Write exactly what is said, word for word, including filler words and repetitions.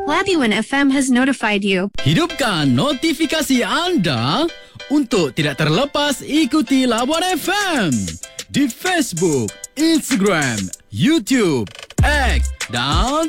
Labuan F M has notified you. Hidupkan notifikasi anda untuk tidak terlepas ikuti Labuan F M di Facebook, Instagram, YouTube, X dan